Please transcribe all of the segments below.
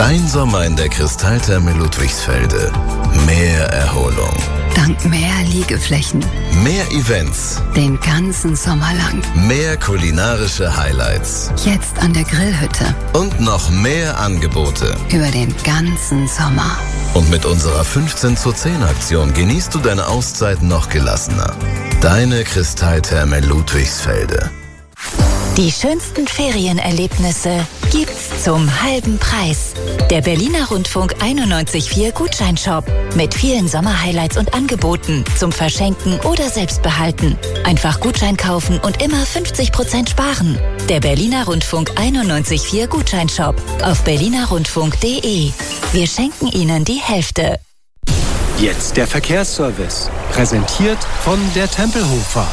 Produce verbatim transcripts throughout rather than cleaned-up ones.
Dein Sommer in der Kristalltherme Ludwigsfelde. Mehr Erholung. Dank mehr Liegeflächen. Mehr Events. Den ganzen Sommer lang. Mehr kulinarische Highlights. Jetzt an der Grillhütte. Und noch mehr Angebote. Über den ganzen Sommer. Und mit unserer fünfzehn zu zehn Aktion genießt du deine Auszeit noch gelassener. Deine Kristalltherme Ludwigsfelde. Die schönsten Ferienerlebnisse gibt's zum halben Preis. Der Berliner Rundfunk einundneunzig Komma vier Gutscheinshop mit vielen Sommerhighlights und Angeboten zum Verschenken oder Selbstbehalten. Einfach Gutschein kaufen und immer fünfzig Prozent sparen. Der Berliner Rundfunk einundneunzig Komma vier Gutscheinshop auf berliner rundfunk punkt de. Wir schenken Ihnen die Hälfte. Jetzt der Verkehrsservice. Präsentiert von der Tempelhofer.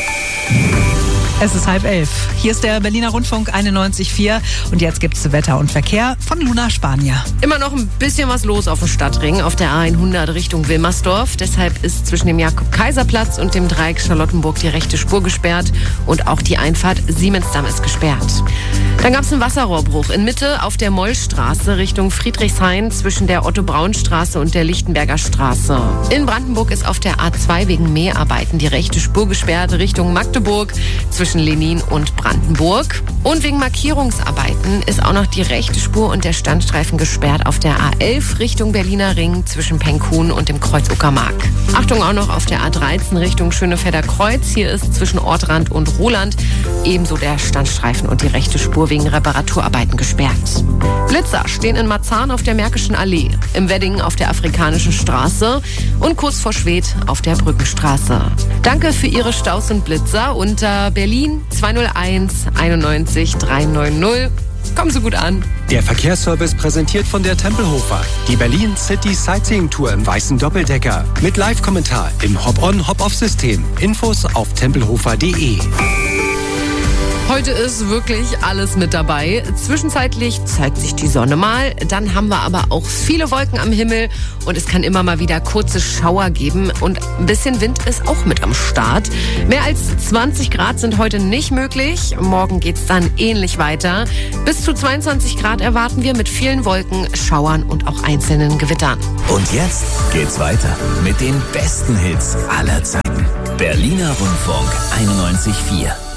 Es ist halb elf. Hier ist der Berliner Rundfunk einundneunzig Komma vier und jetzt gibt's Wetter und Verkehr von Luna Spanier. Immer noch ein bisschen was los auf dem Stadtring, auf der A hundert Richtung Wilmersdorf. Deshalb ist zwischen dem Jakob-Kaiser-Platz und dem Dreieck Charlottenburg die rechte Spur gesperrt und auch die Einfahrt Siemensdamm ist gesperrt. Dann gab es einen Wasserrohrbruch in Mitte auf der Mollstraße Richtung Friedrichshain zwischen der Otto-Braun-Straße und der Lichtenberger Straße. In Brandenburg ist auf der A zwei wegen Mäharbeiten die rechte Spur gesperrt Richtung Magdeburg zwischen Lenin und Brandenburg. Und wegen Markierungsarbeiten ist auch noch die rechte Spur und der Standstreifen gesperrt auf der A elf Richtung Berliner Ring zwischen Penkhuhn und dem Kreuz Uckermark. Achtung auch noch auf der A dreizehn Richtung Schönefeld Kreuz. Hier ist zwischen Ortrand und Roland ebenso der Standstreifen und die rechte Spur wegen Reparaturarbeiten gesperrt. Blitzer stehen in Marzahn auf der Märkischen Allee, im Wedding auf der Afrikanischen Straße und kurz vor Schwedt auf der Brückenstraße. Danke für Ihre Staus und Blitzer unter Berlin zwei null eins einundneunzig dreihundertneunzig. Kommen Sie gut an. Der Verkehrsservice präsentiert von der Tempelhofer. Die Berlin City Sightseeing Tour im weißen Doppeldecker. Mit Live-Kommentar im Hop-on, Hop-off-System. Infos auf tempelhofer punkt de. Heute ist wirklich alles mit dabei. Zwischenzeitlich zeigt sich die Sonne mal, dann haben wir aber auch viele Wolken am Himmel und es kann immer mal wieder kurze Schauer geben und ein bisschen Wind ist auch mit am Start. Mehr als zwanzig Grad sind heute nicht möglich. Morgen geht's dann ähnlich weiter. Bis zu zweiundzwanzig Grad erwarten wir mit vielen Wolken, Schauern und auch einzelnen Gewittern. Und jetzt geht's weiter mit den besten Hits aller Zeiten. Berliner Rundfunk einundneunzig Komma vier.